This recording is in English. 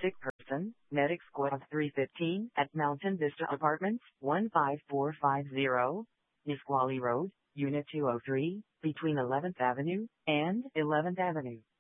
sick person, Medic Squad 315 at Mountain Vista Apartments, 15450, Nisqually Road, Unit 203, between 11th Avenue and 11th Avenue.